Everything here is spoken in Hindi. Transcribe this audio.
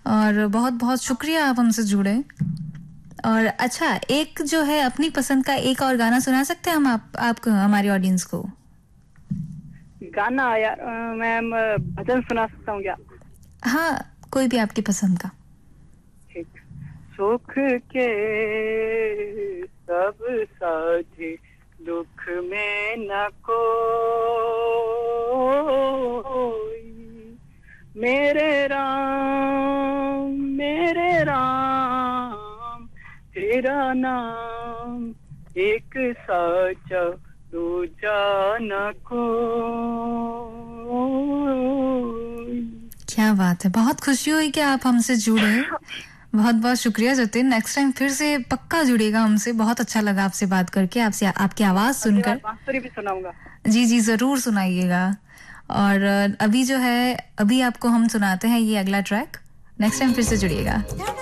और बहुत बहुत शुक्रिया आप हमसे जुड़े। और अच्छा, एक जो है अपनी पसंद का एक और गाना सुना सकते हैं हम आपको, हमारी ऑडियंस को? गाना यार मैम भजन सुना सकता हूँ क्या? हाँ, कोई भी आपकी पसंद का। ठीक। सुख के सब साथी दुख में न कोई, मेरे राम तेरा नाम एक साचा दूजा न कोई। क्या बात है, बहुत खुशी हुई कि आप हमसे जुड़े। बहुत बहुत शुक्रिया जतिन, नेक्स्ट टाइम फिर से पक्का जुड़िएगा हमसे। बहुत अच्छा लगा आपसे बात करके, आपसे आपकी आवाज अगली बार सुनकर। बांसुरी भी सुनाऊंगा। जी जी, जरूर सुनाइएगा। और अभी जो है, अभी आपको हम सुनाते हैं ये अगला ट्रैक। नेक्स्ट टाइम फिर से जुड़िएगा।